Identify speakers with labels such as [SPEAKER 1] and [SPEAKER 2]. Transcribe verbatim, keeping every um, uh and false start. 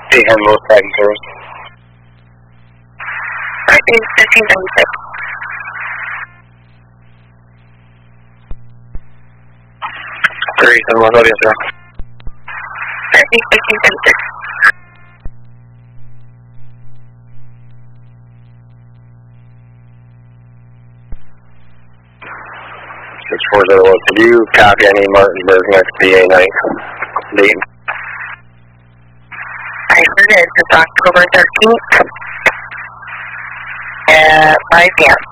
[SPEAKER 1] eight hundred most tagging service.
[SPEAKER 2] thirteen fifteen seventy-six.
[SPEAKER 1] thirty-seven one zero zero.
[SPEAKER 2] thirteen fifteen seventy-six.
[SPEAKER 1] six four zero one. Did you copy any Martinsburg next D A night? Dayton.
[SPEAKER 2] I heard it. It's October thirteenth at five p m